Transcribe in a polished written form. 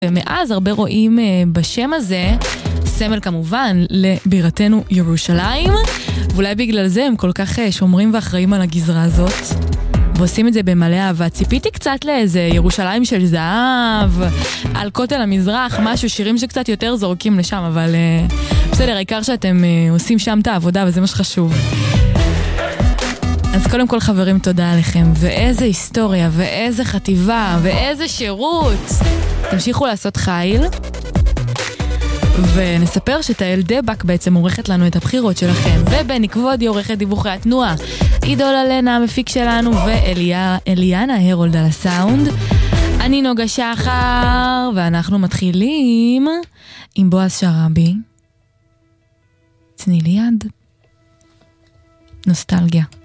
ומאז הרבה רואים בשם הזה סמל כמובן לבירתנו ירושלים, ואולי בגלל זה הם כל כך שומרים ואחראים על הגזרה הזאת ועושים את זה במלא אהבה. ציפיתי קצת לאיזה ירושלים של זהב, על כותל המזרח, משהו, שירים שקצת יותר זורקים לשם, אבל בסדר, העיקר שאתם עושים שם את העבודה וזה מה שחשוב. אז קודם כל חברים, תודה עליכם, ואיזה היסטוריה, ואיזה חטיבה, ואיזה שירות. תמשיכו לעשות חיל, ונספר שתאל דבק בעצם עורכת לנו את הבחירות שלכם, ובני כבודי עורכת דיווחי התנועה, עידול אלנה המפיק שלנו, ואליאנה הרולד על הסאונד. אני נוגה שחר, ואנחנו מתחילים עם בועז שרבי. תני לי יד. נוסטלגיה.